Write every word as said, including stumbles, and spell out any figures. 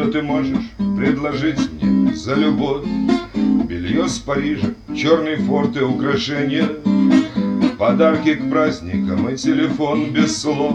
Что ты можешь предложить мне за любовь? Белье с Парижа, черный форт и украшения, подарки к праздникам и телефон без слов.